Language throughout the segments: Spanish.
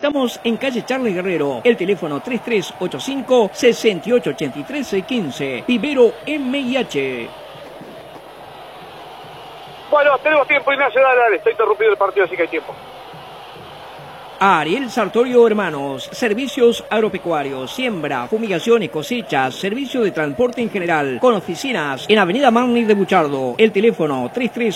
Estamos en calle Charles Guerrero. El teléfono 3385-6883-15. Vivero MIH. Bueno, tenemos tiempo, Ignacio, dale, está interrumpido el partido, así que hay tiempo. Ariel Sartorio Hermanos, servicios agropecuarios, siembra, fumigaciones, cosechas, servicio de transporte en general, con oficinas en Avenida Marnix de Buchardo. El teléfono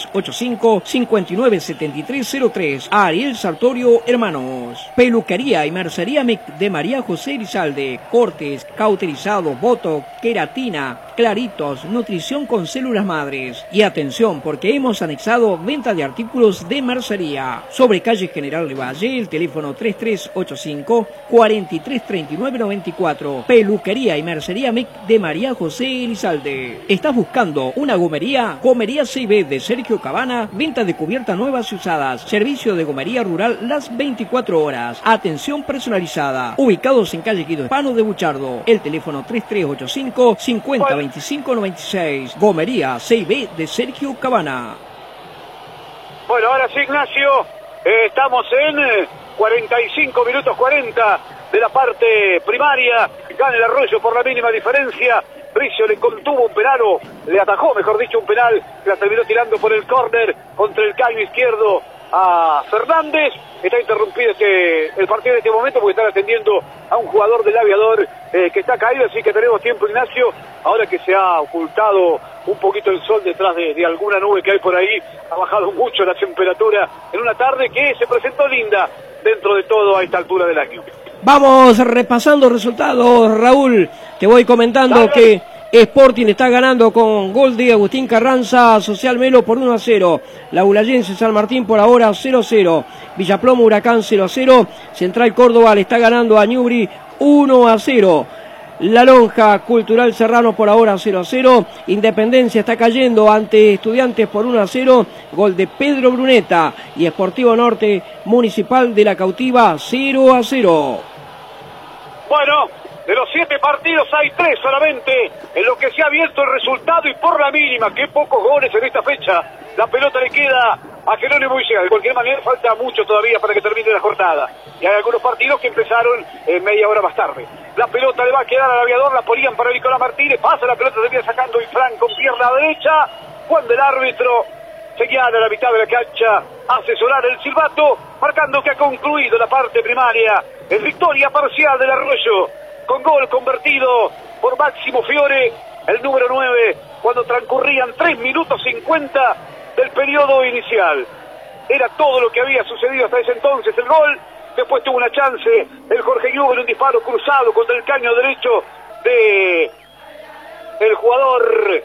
3385-597303. Ariel Sartorio Hermanos. Peluquería y mercería de María José Elizalde. Cortes, cauterizados, botox, queratina, claritos, nutrición con células madres. Y atención, porque hemos anexado venta de artículos de mercería. Sobre calle General Valle, el teléfono 3385-433994. Peluquería y mercería de María José Elizalde. ¿Estás buscando una gomería? Gomería CB de Sergio Cabana. Venta de cubiertas nuevas y usadas. Servicio de gomería rural las 24 horas. Atención personalizada. Ubicados en calle Guido Hispano de Buchardo. El teléfono 3385-502596. Gomería CB de Sergio Cabana. Bueno, ahora sí, Ignacio, estamos en 45 minutos 40 de la parte primaria. Gana el Arroyo por la mínima diferencia. Bricio le contuvo un penal, le atajó, mejor dicho, un penal, que la terminó tirando por el córner contra el caño izquierdo a Fernández. Está interrumpido el partido en este momento porque están atendiendo a un jugador del Aviador que está caído, así que tenemos tiempo, Ignacio, ahora que se ha ocultado un poquito el sol detrás de alguna nube que hay por ahí. Ha bajado mucho la temperatura en una tarde que se presentó linda dentro de todo a esta altura del año. Vamos repasando resultados, Raúl. Te voy comentando que Sporting está ganando con gol de Agustín Carranza, Social Melo por 1-0. La Ulayense San Martín por ahora 0-0. Villaplomo Huracán 0-0. Central Córdoba le está ganando a Ñubri 1-0. La Lonja Cultural Serrano por ahora 0-0. Independencia está cayendo ante Estudiantes por 1-0. Gol de Pedro Bruneta. Y Sportivo Norte Municipal de la Cautiva 0-0. Bueno, de los 7 partidos hay 3 solamente en lo que se ha abierto el resultado y por la mínima. Qué pocos goles en esta fecha. La pelota le queda a Jerónimo Villegas. De cualquier manera falta mucho todavía para que termine la jornada. Y hay algunos partidos que empezaron media hora más tarde. La pelota le va a quedar al Aviador, la ponían para Nicolás Martínez. Pasa la pelota, termina sacando Ifrán con pierna derecha. Cuando el árbitro señala la mitad de la cancha, hace sonar el silbato, marcando que ha concluido la parte primaria. En victoria parcial del Arroyo, con gol convertido por Máximo Fiore, el número 9, cuando transcurrían 3 minutos 50 del periodo inicial. Era todo lo que había sucedido hasta ese entonces el gol. Después tuvo una chance el Jorge Ñubri, un disparo cruzado contra el caño derecho de el jugador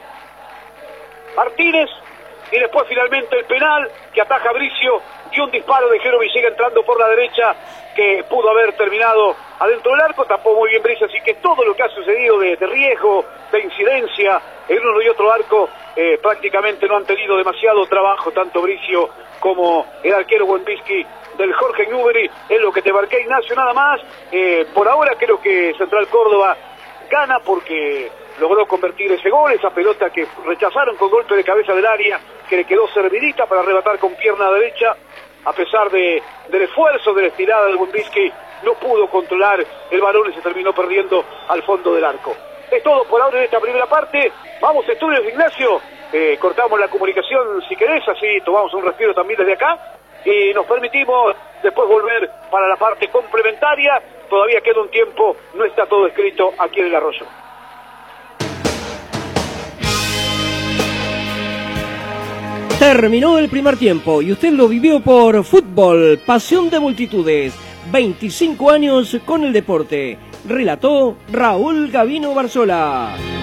Martínez. Y después finalmente el penal que ataja Bricio y un disparo de Jero Villegas entrando por la derecha que pudo haber terminado adentro del arco. Tapó muy bien Bricio, así que todo lo que ha sucedido de riesgo, de incidencia en uno y otro arco, prácticamente no han tenido demasiado trabajo, tanto Bricio como el arquero Wenbiski del Jorge Ñubri. Es lo que te marqué, Ignacio, nada más. Por ahora creo que Central Córdoba gana porque logró convertir ese gol, esa pelota que rechazaron con golpe de cabeza del área, que le quedó servidita para arrebatar con pierna derecha. A pesar del esfuerzo de la estirada del Wenbiski, no pudo controlar el balón y se terminó perdiendo al fondo del arco. Es todo por ahora en esta primera parte. Vamos a estudios, Ignacio. Cortamos la comunicación si querés, así tomamos un respiro también desde acá y nos permitimos después volver para la parte complementaria. Todavía queda un tiempo, no está todo escrito aquí en el Arroyo. Terminó el primer tiempo y usted lo vivió por fútbol, pasión de multitudes, 25 años con el deporte. Relató Raúl Gavino Barzola.